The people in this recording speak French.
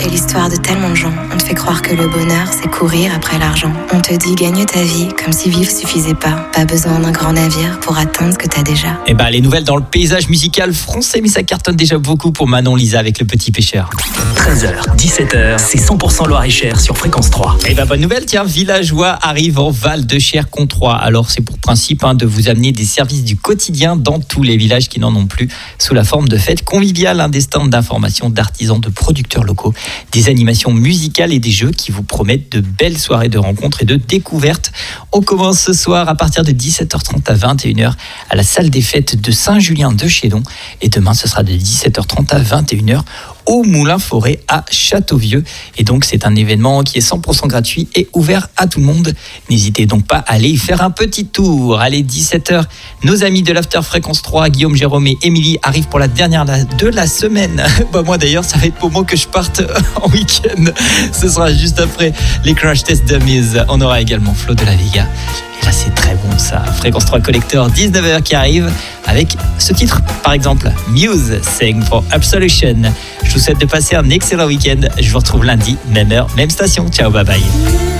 fait l'histoire de tellement de gens. On te fait croire que le bonheur, c'est courir après l'argent. On te dit gagne ta vie, comme si vivre suffisait pas. Pas besoin d'un grand navire pour atteindre ce que t'as déjà. Et les nouvelles dans le paysage musical français, mais ça cartonne déjà beaucoup pour Manon Lisa avec Le Petit Pêcheur. 13h, 17h, c'est 100% Loir-et-Cher sur Fréquence 3. Et bonne nouvelle, tiens, Villageois arrive en Val-de-Cher Comtrois. Alors c'est pour principe de vous amener des services du quotidien dans tous les villages qui n'en ont plus, sous la forme de fêtes conviviales, des stands d'information d'artisans, de producteurs locaux, des animations musicales et des jeux qui vous promettent de belles soirées de rencontres et de découvertes. On commence ce soir à partir de 17h30 à 21h à la salle des fêtes de Saint-Julien de Chédon, et demain ce sera de 17h30 à 21h au Moulin Forêt à Châteauvieux. Et donc c'est un événement qui est 100% gratuit et ouvert à tout le monde. N'hésitez donc pas à aller y faire un petit tour. Allez, 17h, nos amis de l'After Fréquence 3, Guillaume, Jérôme et Émilie arrivent pour la dernière de la semaine. Moi d'ailleurs, ça va être pour moi que je parte en week-end. Ce sera juste après les Crash Test Dummies. On aura également Flo de la Vega. Et là, c'est très bon ça. Fréquence 3 Collector, 19h qui arrive avec ce titre, par exemple, Muse, Sing for Absolution. Je vous souhaite de passer un excellent week-end. Je vous retrouve lundi, même heure, même station. Ciao, bye bye.